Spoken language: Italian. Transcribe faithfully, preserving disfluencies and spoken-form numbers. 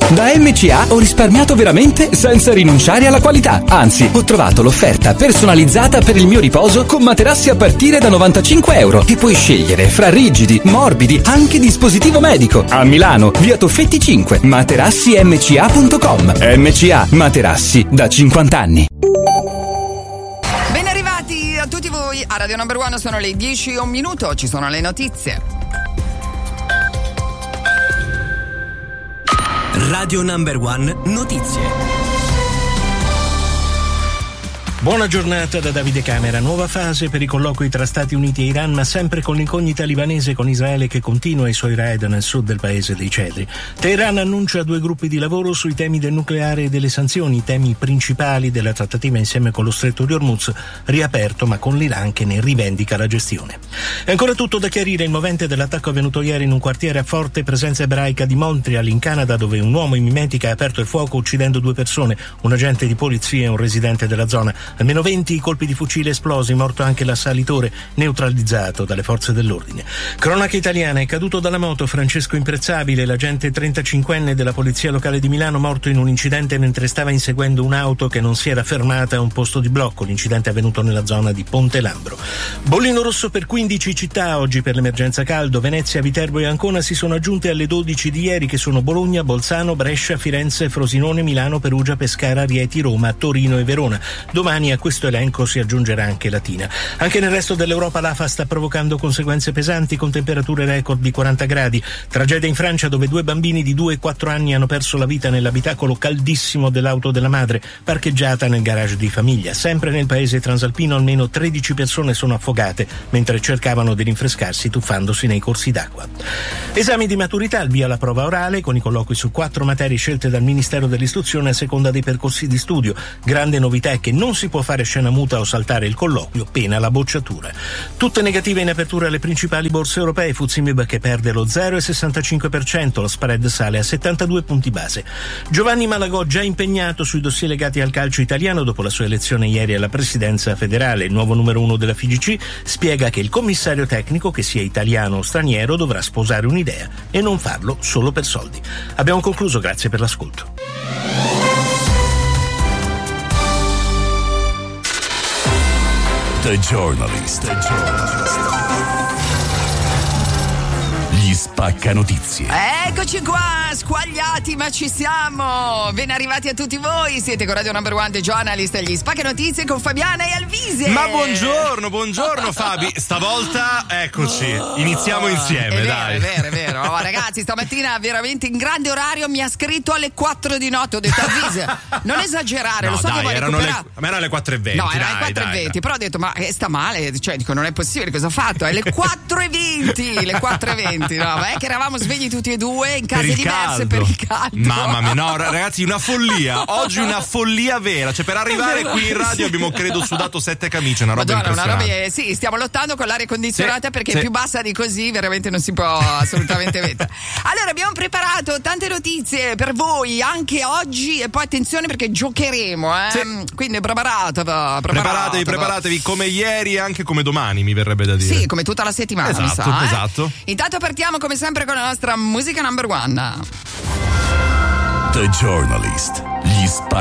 Da M C A ho risparmiato veramente senza rinunciare alla qualità. Anzi, ho trovato l'offerta personalizzata per il mio riposo con materassi a partire da novantacinque euro e puoi scegliere fra rigidi, morbidi, anche dispositivo medico. A Milano, via Toffetti cinque, materassi m c a punto com. M C A, materassi da cinquanta anni. Ben arrivati a tutti voi a Radio Number One, sono le dieci e un minuto, ci sono le notizie. Radio Number One Notizie. Buona giornata da Davide Camera. Nuova fase per i colloqui tra Stati Uniti e Iran, ma sempre con l'incognita libanese, con Israele che continua i suoi raid nel sud del paese dei cedri. Teheran annuncia due gruppi di lavoro sui temi del nucleare e delle sanzioni, i temi principali della trattativa insieme con lo stretto di Hormuz, riaperto ma con l'Iran che ne rivendica la gestione. È ancora tutto da chiarire il movente dell'attacco avvenuto ieri in un quartiere a forte presenza ebraica di Montreal, in Canada, dove un uomo in mimetica ha aperto il fuoco uccidendo due persone, un agente di polizia e un residente della zona. Almeno venti colpi di fucile esplosi, morto anche l'assalitore, neutralizzato dalle forze dell'ordine. Cronaca italiana: è caduto dalla moto Francesco Imprezzabile, l'agente trentacinquenne della polizia locale di Milano, morto in un incidente mentre stava inseguendo un'auto che non si era fermata a un posto di blocco. L'incidente è avvenuto nella zona di Ponte Lambro. Bollino rosso per quindici città oggi per l'emergenza caldo. Venezia, Viterbo e Ancona si sono aggiunte alle dodici di ieri, che sono Bologna, Bolzano, Brescia, Firenze, Frosinone, Milano, Perugia, Pescara, Rieti, Roma, Torino e Verona. Domani a questo elenco si aggiungerà anche Latina. Anche nel resto dell'Europa l'afa sta provocando conseguenze pesanti, con temperature record di quaranta gradi. Tragedia in Francia, dove due bambini di due e quattro anni hanno perso la vita nell'abitacolo caldissimo dell'auto della madre, parcheggiata nel garage di famiglia. Sempre nel paese transalpino almeno tredici persone sono affogate mentre cercavano di rinfrescarsi tuffandosi nei corsi d'acqua. Esami di maturità, al via la prova orale, con i colloqui su quattro materie scelte dal Ministero dell'Istruzione a seconda dei percorsi di studio. Grande novità è che non si può fare scena muta o saltare il colloquio, pena la bocciatura. Tutte negative in apertura alle principali borse europee. Fuzimib che perde lo zero virgola sessantacinque per cento, lo spread sale a settantadue punti base. Giovanni Malagò già impegnato sui dossier legati al calcio italiano dopo la sua elezione ieri alla presidenza federale. Il nuovo numero uno della F I G C spiega che il commissario tecnico, che sia italiano o straniero, dovrà sposare un'idea e non farlo solo per soldi. Abbiamo concluso, grazie per l'ascolto. The Journalist. The Journalist. Gli Spaccanotizie. Eccoci qua, squagliati, ma ci siamo. Ben arrivati a tutti voi. Siete con Radio Number One, The Journalist, gli Spaccanotizie con Fabiana e Alvise. Ma buongiorno, buongiorno Fabi. Stavolta eccoci, iniziamo insieme, è vero, dai. È vero, è vero. Oh, ragazzi, stamattina veramente in grande orario mi ha scritto alle quattro di notte. Ho detto, Alvise, non esagerare, No, lo so dai, che vuoi erano recuperare. le, a me erano le quattro e venti. No, era dai, alle quattro e dai, venti, dai. però ho detto, ma eh, sta male, cioè dico, non è possibile, cosa ha fatto? È le quattro e venti, le quattro e venti, no, ma è che eravamo svegli tutti e due in case Per il diverse caldo. per il caldo. Mamma mia, no, ragazzi, una follia. Oggi una follia vera. Cioè, per arrivare qui in radio abbiamo, credo, sudato sette camicie, una roba Madonna, una roba, impressionante. eh, sì, stiamo lottando con l'aria condizionata Sì, perché sì. più bassa di così veramente non si può assolutamente mettere. Allora, abbiamo preparato tante notizie per voi anche oggi e poi attenzione perché giocheremo, eh? Sì. Quindi preparatevi, preparatevi. Preparatevi, preparatevi come ieri e anche come domani, mi verrebbe da dire. Sì, come tutta la settimana, mi Esatto, sa, eh? esatto. Intanto partiamo come sempre con la nostra musica number one. The Journalist. Gli Spaccanotizie.